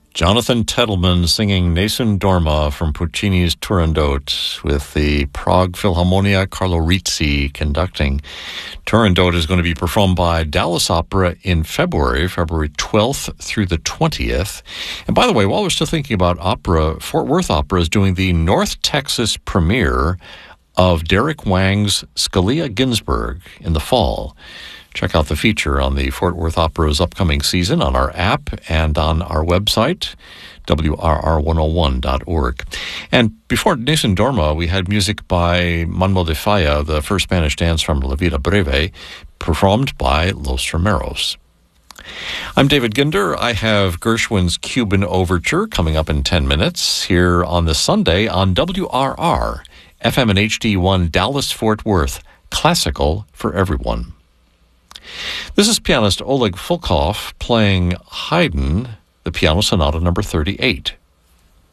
Jonathan Tettleman singing Nessun Dorma from Puccini's Turandot with the Prague Philharmonia, Carlo Rizzi conducting. Turandot is going to be performed by Dallas Opera in February 12th through the 20th. And by the way, while we're still thinking about opera, Fort Worth Opera is doing the North Texas premiere of Derek Wang's Scalia Ginsburg in the fall. Check out the feature on the Fort Worth Opera's upcoming season on our app and on our website, WRR101.org. And before Nessun Dorma, we had music by Manuel de Falla, the first Spanish dance from La Vida Breve, performed by Los Romeros. I'm David Ginder. I have Gershwin's Cuban Overture coming up in 10 minutes here on this Sunday on WRR, FM and HD1 Dallas-Fort Worth, classical for everyone. This is pianist Oleg Fulkov playing Haydn, the Piano Sonata number 38.